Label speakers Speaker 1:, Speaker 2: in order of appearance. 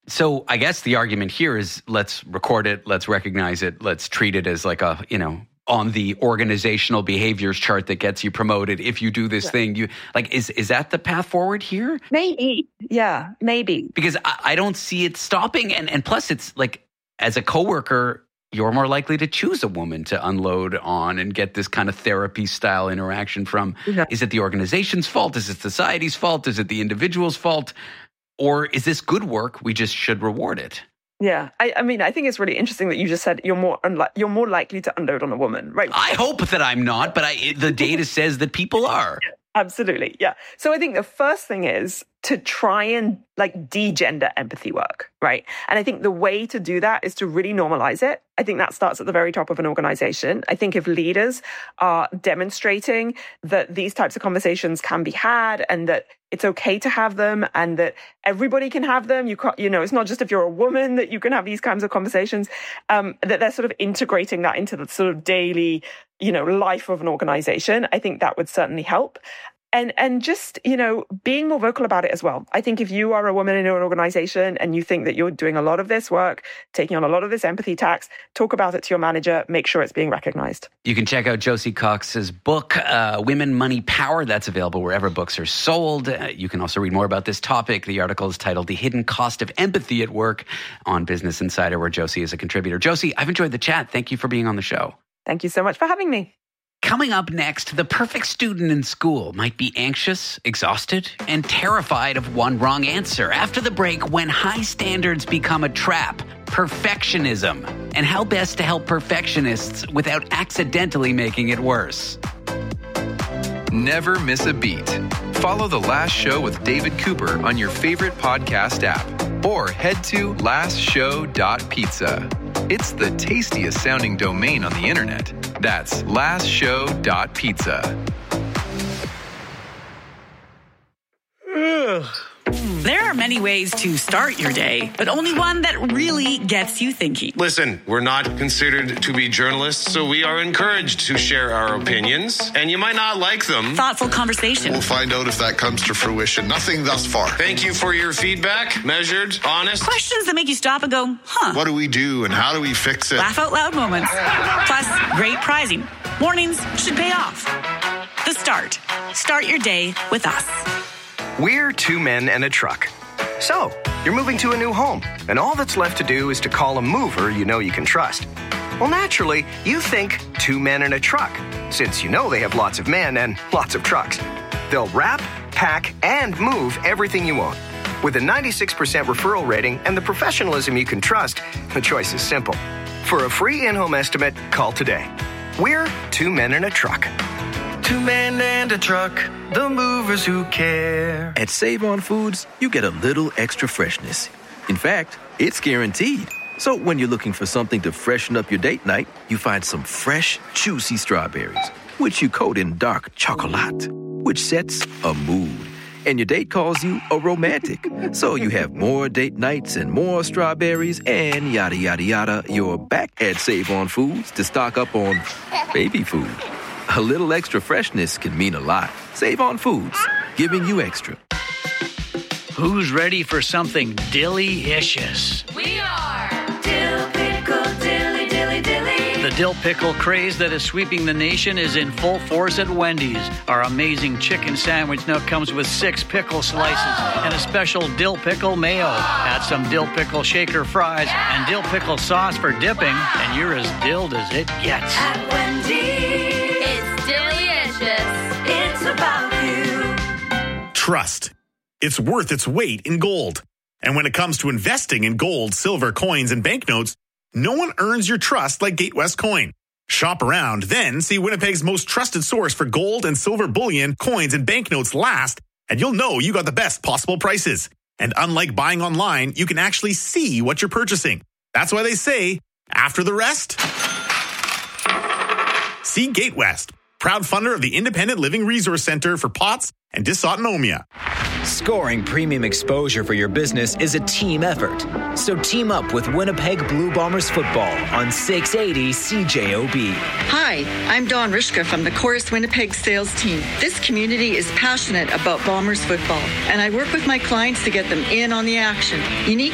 Speaker 1: So I guess the argument here is let's record it, let's recognize it, let's treat it as like a, on the organizational behaviors chart that gets you promoted. If you do this thing, is that the path forward here?
Speaker 2: Maybe. Yeah, maybe.
Speaker 1: Because I don't see it stopping. And plus it's like, as a coworker, you're more likely to choose a woman to unload on and get this kind of therapy style interaction from. Yeah. Is it the organization's fault? Is it society's fault? Is it the individual's fault? Or is this good work? We just should reward it.
Speaker 2: Yeah. I mean, I think it's really interesting that you just said you're more likely to unload on a woman, right?
Speaker 1: I hope that I'm not, but the data says that people are.
Speaker 2: Absolutely. Yeah. So I think the first thing is to try and de-gender empathy work, right? And I think the way to do that is to really normalize it. I think that starts at the very top of an organization. I think if leaders are demonstrating that these types of conversations can be had and that it's okay to have them and that everybody can have them, it's not just if you're a woman that you can have these kinds of conversations, that they're sort of integrating that into the sort of daily, life of an organization. I think that would certainly help. And just, being more vocal about it as well. I think if you are a woman in an organization and you think that you're doing a lot of this work, taking on a lot of this empathy tax, talk about it to your manager, make sure it's being recognized.
Speaker 1: You can check out Josie Cox's book, Women, Money, Power. That's available wherever books are sold. You can also read more about this topic. The article is titled The Hidden Cost of Empathy at Work on Business Insider, where Josie is a contributor. Josie, I've enjoyed the chat. Thank you for being on the show.
Speaker 2: Thank you so much for having me.
Speaker 1: Coming up next, the perfect student in school might be anxious, exhausted, and terrified of one wrong answer. After the break, when high standards become a trap, perfectionism, and how best to help perfectionists without accidentally making it worse.
Speaker 3: Never miss a beat. Follow The Last Show with David Cooper on your favorite podcast app or head to lastshow.pizza. It's the tastiest sounding domain on the internet. That's lastshow.pizza.
Speaker 4: There are many ways to start your day, but only one that really gets you thinking.
Speaker 5: Listen, we're not considered to be journalists, so we are encouraged to share our opinions, and you might not like them.
Speaker 4: Thoughtful conversation.
Speaker 6: We'll find out if that comes to fruition. Nothing thus far.
Speaker 5: Thank you for your feedback. Measured, honest.
Speaker 4: Questions that make you stop and go,
Speaker 6: What do we do and how do we fix it?
Speaker 4: Laugh out loud moments. Plus, great prizing. Mornings should pay off. The Start. Start your day with us.
Speaker 7: We're two men and a truck. So, you're moving to a new home, and all that's left to do is to call a mover you know you can trust. Well, naturally, you think two men and a truck, since you know they have lots of men and lots of trucks. They'll wrap, pack, and move everything you own. With a 96% referral rating and the professionalism you can trust, the choice is simple. For a free in-home estimate, call today. We're two men and a truck.
Speaker 8: Two men and a truck, the movers who care.
Speaker 9: At Save On Foods, you get a little extra freshness. In fact, it's guaranteed. So when you're looking for something to freshen up your date night, you find some fresh, juicy strawberries, which you coat in dark chocolate, which sets a mood. And your date calls you a romantic. So you have more date nights and more strawberries and yada, yada, yada. You're back at Save On Foods to stock up on baby food. A little extra freshness can mean a lot. Save On Foods, giving you extra.
Speaker 10: Who's ready for something dilly-icious?
Speaker 11: We are Dill Pickle Dilly Dilly Dilly.
Speaker 10: The dill pickle craze that is sweeping the nation is in full force at Wendy's. Our amazing chicken sandwich now comes with 6 pickle slices and a special dill pickle mayo. Add some dill pickle shaker fries and dill pickle sauce for dipping, and you're as dilled as it gets.
Speaker 11: At Wendy's, it's delicious. It's about you.
Speaker 12: Trust. It's worth its weight in gold. And when it comes to investing in gold, silver, coins, and banknotes, no one earns your trust like Gatewest Coin. Shop around, then see Winnipeg's most trusted source for gold and silver bullion, coins, and banknotes last, and you'll know you got the best possible prices. And unlike buying online, you can actually see what you're purchasing. That's why they say, after the rest, see Gatewest, proud funder of the Independent Living Resource Center for POTS and dysautonomia.
Speaker 13: Scoring premium exposure for your business is a team effort. So team up with Winnipeg Blue Bombers football on 680 CJOB.
Speaker 14: Hi, I'm Dawn Rishka from the Chorus Winnipeg sales team. This community is passionate about Bombers football, and I work with my clients to get them in on the action. Unique